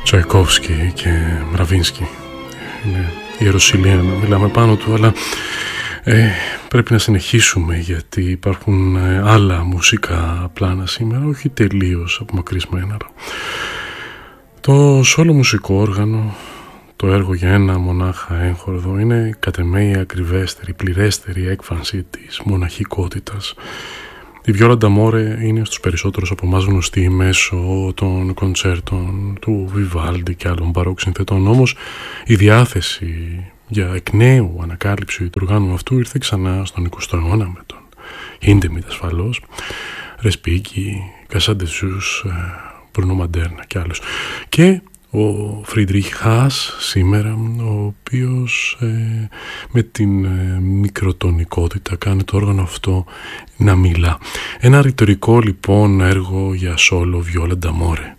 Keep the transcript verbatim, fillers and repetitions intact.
Τσαϊκόφσκι και Μραβίνσκι. Είναι ιεροσυλία να μιλάμε πάνω του, αλλά ε, πρέπει να συνεχίσουμε, γιατί υπάρχουν ε, άλλα μουσικά πλάνα σήμερα, όχι τελείως απομακρυσμένα. Το σόλο μουσικό όργανο, το έργο για ένα μονάχα έγχορδο, είναι κατ' εμέ η ακριβέστερη, πληρέστερη έκφανση της μοναχικότητας. Η Βιόλα Νταμόρε είναι στους περισσότερους από εμάς γνωστή μέσω των κοντσέρτων του Βιβάλντι και άλλων μπαρόκ συνθετών, όμως η διάθεση για εκ νέου ανακάλυψη του οργάνου αυτού ήρθε ξανά στον εικοστό αιώνα με τον Χίντεμιτ ασφαλώς, Ρεσπίκι, Κασάντεζους, Μπρουνό Μαντέρνα και άλλους. Και ο Φρίντριχ Χάς σήμερα, ο οποίος ε, με την ε, μικροτονικότητα κάνει το όργανο αυτό να μιλά. Ένα ρητορικό λοιπόν έργο για σόλο Βιόλα Νταμόρε.